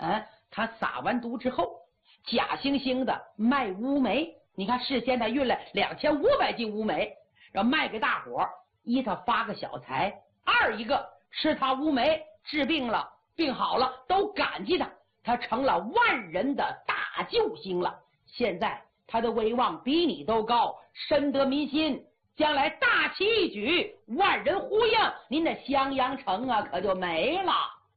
他撒完毒之后，假惺惺的卖乌梅。你看事先他运来2500斤乌梅，然后卖给大伙儿，一他发个小财，二一个吃他乌梅治病了，病好了都感激他，他成了万人的大救星了。现在他的威望比你都高，深得民心，将来大旗一举，万人呼应，您的襄阳城啊可就没了。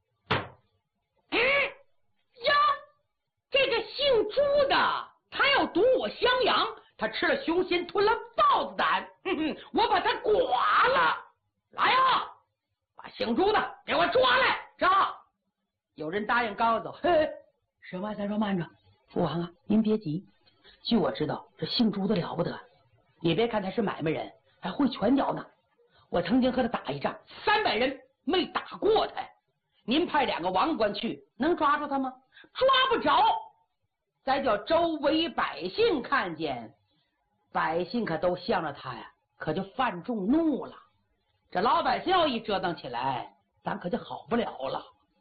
呀，这个姓朱的他要毒我襄阳，他吃了熊心吞了豹子胆，我把他剐了。来呀，把姓朱的给我抓来。这有人答应刚要走，沈万三说慢着，父王啊，您别急。据我知道，这姓朱的了不得，你别看他是买卖人，还会拳脚呢。我曾经和他打一仗，300人没打过他。您派2个王官去，能抓住他吗？抓不着。再叫周围百姓看见，百姓可都向着他呀，可就犯众怒了。这老百姓要一折腾起来，咱可就好不了了。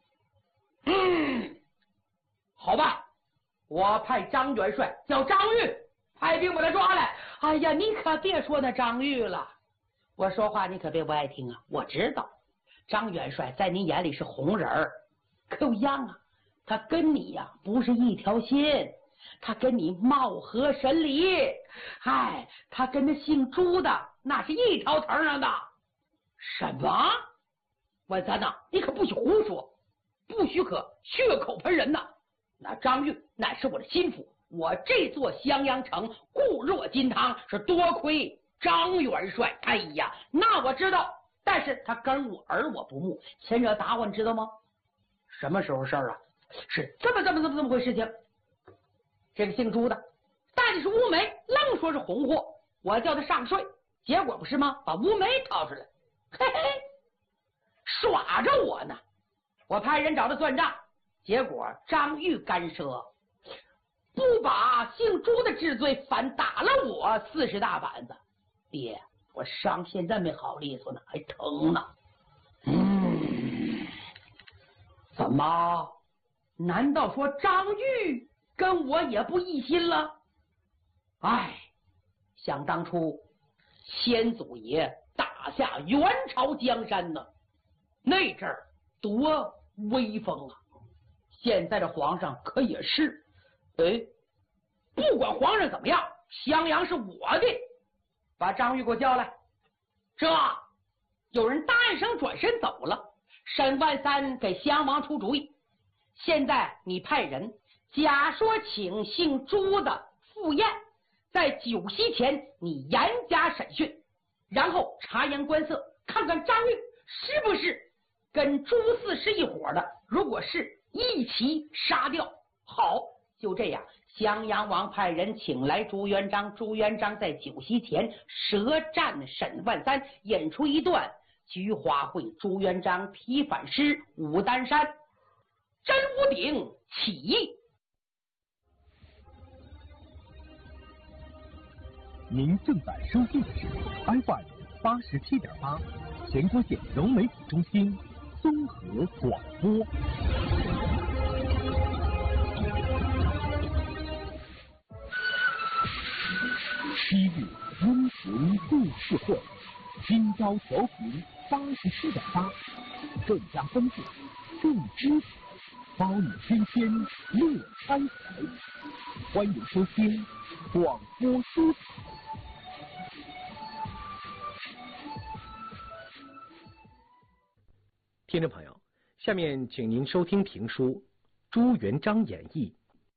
好吧，我派张元帅叫张玉派兵把他抓来。哎呀，你可别说那张玉了，我说话你可别不爱听啊。我知道张元帅在您眼里是红人儿，可有样啊，他跟你呀不是一条心，他跟你貌合神离。他跟那姓朱的那是一条藤上的。什么？万三呐，你可不许胡说，不许可血口喷人呐！那张玉乃是我的心腹，我这座襄阳城固若金汤，是多亏张元帅。哎呀，那我知道，但是他跟我耳我不目，前者打我，你知道吗？什么时候事儿啊？是这么回事情。这个姓朱的带的是乌梅，愣说是红货，我叫他上税，结果不是吗？把乌梅掏出来，耍着我呢。我派人找他算账，结果张玉干涉，不把姓朱的治罪，反打了我40大板子。爹，我伤现在没好利索呢，还疼呢。怎么？难道说张玉跟我也不一心了？想当初先祖爷打下元朝江山呢，那阵儿多威风啊！现在这皇上可也是，不管皇上怎么样，襄阳是我的。把张玉给我叫来。这有人答应声转身走了。沈万三给襄王出主意，现在你派人假说请姓朱的赴宴，在酒席前你严加审讯，然后察言观色，看看张玉是不是跟朱四是一伙的，如果是，一起杀掉。好，就这样，襄阳王派人请来朱元璋，朱元璋在酒席前舌战沈万三，演出一段菊花会朱元璋劈反诗武丹山真武鼎起义。 您正在收听的是 FM87.8 全国县融媒体中心综合广播。7日温情故事会，今朝调频87.8，更加丰富，更知识，包你天天乐开怀。欢迎收听广播书场。听众朋友，下面请您收听评书《朱元璋演义》。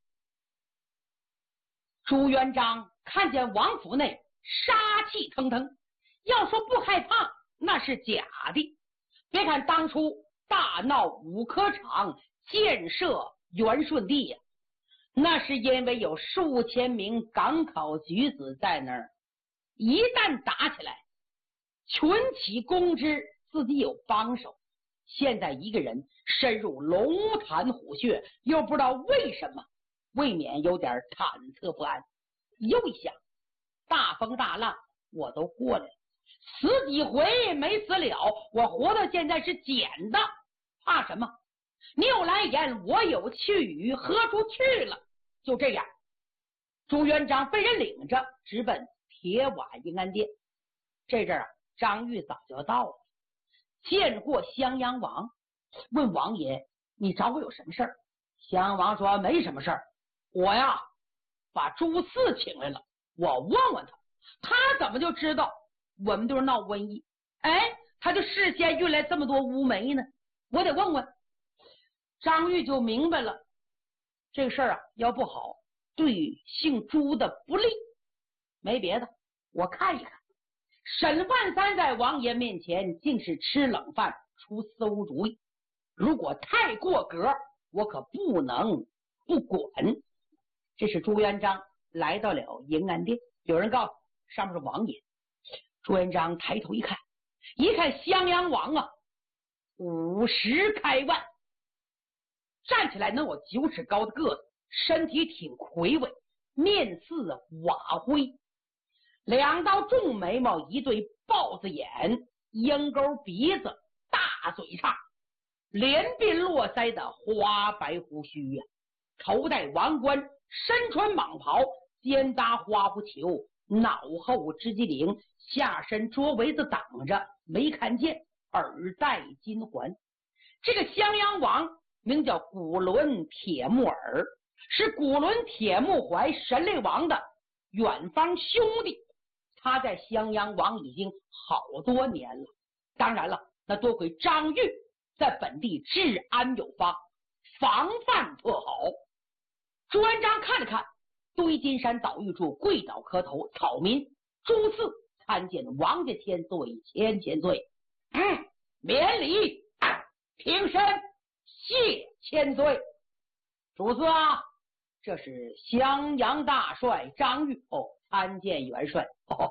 朱元璋看见王府内杀气腾腾，要说不害怕那是假的。别看当初大闹五科场，建设元顺帝呀，那是因为有数千名赶考举子在那儿，一旦打起来，群起攻之，自己有帮手。现在一个人深入龙潭虎穴，又不知道为什么，未免有点忐忑不安。又一想，大风大浪我都过来了，死几回没死了，我活到现在是捡的，怕什么？ 谬来言，我有去语，何处去了？就这样，朱元璋被人领着直奔铁瓦银安殿。这阵儿张玉早就到了，见过襄阳王，问王爷：“你找我有什么事儿？”襄阳王说：“没什么事儿，我呀把朱四请来了，我问问他，他怎么就知道我们都是闹瘟疫？哎，他就事先运来这么多乌梅呢？我得问问。”张玉就明白了，这个事儿要不好，对姓朱的不利。没别的，我看一看。沈万三在王爷面前竟是吃冷饭出馊主意，如果太过格，我可不能不管。这是朱元璋来到了银安殿，有人告诉上面是王爷。朱元璋抬头一看襄阳王50开外，站起来能有9尺高的个子，身体挺魁伟，面似瓦灰，2道重眉毛，一对豹子眼，鹰钩鼻子，大嘴叉，连鬓络腮的花白胡须呀，头戴王冠，身穿蟒袍，肩搭花狐裘，脑后织机灵，下身着围子挡着，没看见，耳戴金环。这个襄阳王名叫古伦铁木儿，是古伦铁木怀神类王的远方兄弟。他在襄阳王已经好多年了，当然了，那多亏张玉在本地治安有方，防范特好。朱元璋看了看，堆金山倒玉柱，跪倒磕头，草民朱四参见王家千岁，千岁。免礼，平身，谢千岁。朱四这是襄阳大帅张玉参见元帅。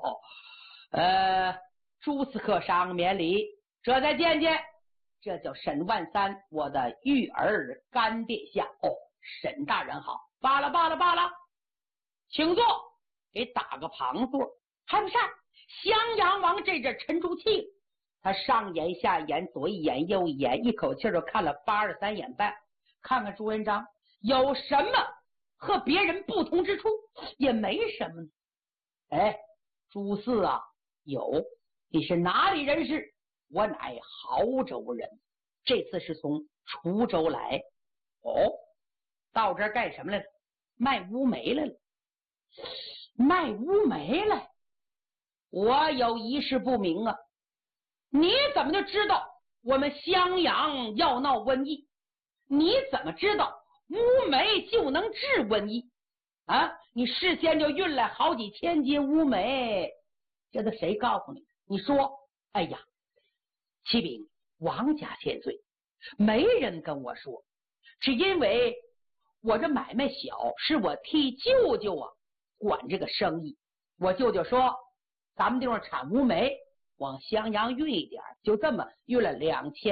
朱四客上免礼，这再见见，这叫沈万三，我的玉儿干殿下。沈大人好。罢了，请坐，给打个旁座。还不善，襄阳王这阵沉住气，他上眼下眼，左一眼右一眼，一口气就看了83眼半，看看朱元璋有什么和别人不同之处，也没什么呢。朱四有，你是哪里人士？我乃亳州人，这次是从滁州来。到这儿干什么来了？卖乌梅来了。卖乌梅来？我有一事不明你怎么就知道我们襄阳要闹瘟疫？你怎么知道乌梅就能治瘟疫你事先就运来好几千斤乌梅，这都谁告诉你？你说。哎呀，启禀王家千岁，没人跟我说，是因为我这买卖小，是我替舅舅管这个生意。我舅舅说咱们地方产乌梅，往襄阳运一点，就这么运了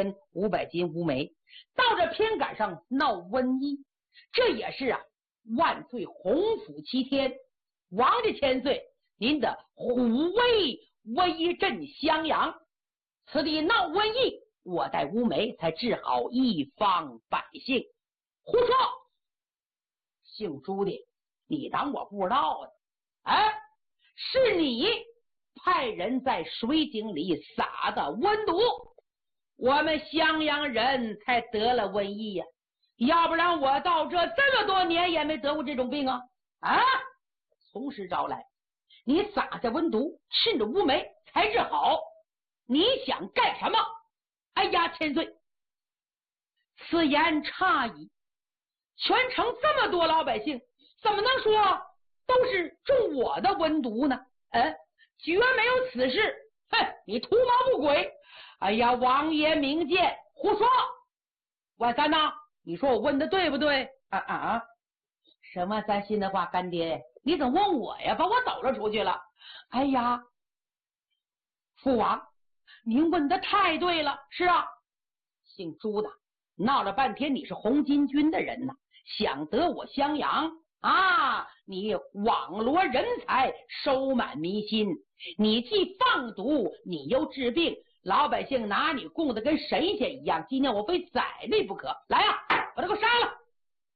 2500斤乌梅，到这偏赶上闹瘟疫，这也是万岁洪福齐天，王家千岁您的虎威威震襄阳，此地闹瘟疫，我带乌梅才治好一方百姓。胡说！姓朱的，你当我不知道呢？是你派人在水井里撒的瘟毒，我们襄阳人才得了瘟疫呀，要不然我到这么多年也没得过这种病从实招来，你撒下瘟毒，趁着乌梅才治好，你想干什么？哎呀，千岁，此言差矣，全城这么多老百姓，怎么能说都是中我的瘟毒呢？绝没有此事！你图谋不轨！哎呀，王爷明鉴，胡说！万三你说我问的对不对？沈万三心的话，干爹，你怎么问我呀？把我抖了出去了。哎呀，父王，您问的太对了。是姓朱的闹了半天，你是红巾军的人想得我襄阳你网罗人才，收买民心，你既放毒，你又治病，老百姓拿你供的跟神仙一样，今天我非宰你不可。来把他给我杀了！